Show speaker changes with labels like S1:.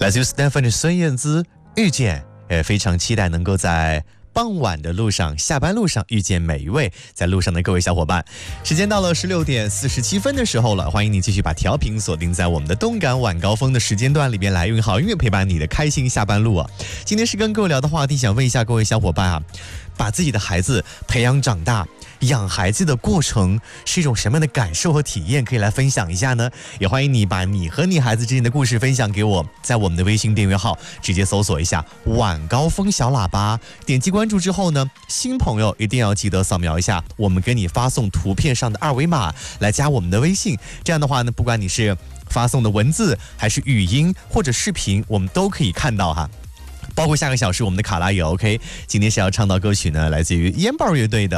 S1: 来自于 Stephanie 孙燕姿遇见，非常期待能够在傍晚的路上、下班路上遇见每一位在路上的各位小伙伴。时间到了16点47分的时候了，欢迎你继续把调频锁定在我们的动感晚高峰的时间段里边来，用好音乐陪伴你的开心下班路啊。今天是跟各位聊的话题，想问一下各位小伙伴啊，把自己的孩子培养长大，养孩子的过程是一种什么样的感受和体验，可以来分享一下呢？也欢迎你把你和你孩子之间的故事分享给我，在我们的微信订阅号直接搜索一下晚高峰小喇叭，点击关注之后呢，新朋友一定要记得扫描一下我们给你发送图片上的二维码来加我们的微信，这样的话呢，不管你是发送的文字还是语音或者视频，我们都可以看到哈。包括下个小时我们的卡拉也 OK。今天是要唱到歌曲呢，来自于烟爆乐队的